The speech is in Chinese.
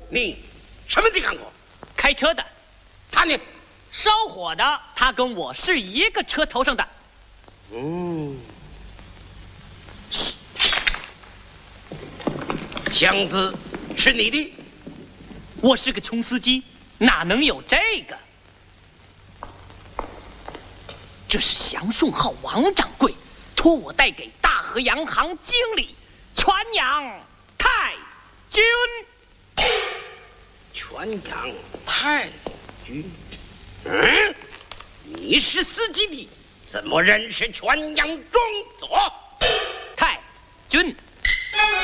你什么地干活？ 开车的。 他呢？ 烧火的。他跟我是一个车头上的。 箱子是你的？ 我是个穷司机，哪能有这个？这是祥顺号王掌柜托我带给大河洋行经理全阳太君。 全阳太君，你是司机的，怎么认识全阳中佐？ 太君